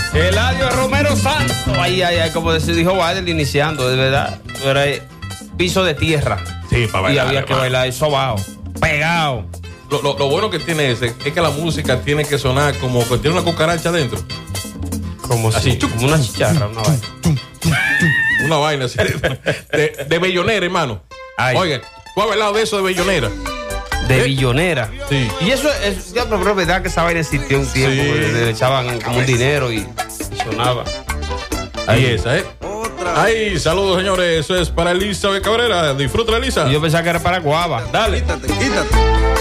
Eladio Romero Santos. Ay, como dijo Wilder iniciando, de verdad. Era piso de tierra. Sí, para bailar. Y había que bailar eso bajo, pegado. Lo bueno que tiene ese es que la música tiene que sonar como que tiene una cucaracha adentro. Como así, como una chicharra, una vaina. Una vaina así de bellonera, hermano. Ay. Oiga, ¿tú has bailado de eso de bellonera? De billonera. Sí. Y eso es ya, pero es verdad que esa vaina existió un tiempo, Sí. le echaban como un dinero y sonaba. Ahí esa, Ahí, saludos, señores. Eso es para Elizabeth Cabrera. Disfruta, Elisa. Y yo pensaba que era para Guava. Dale. Quítate.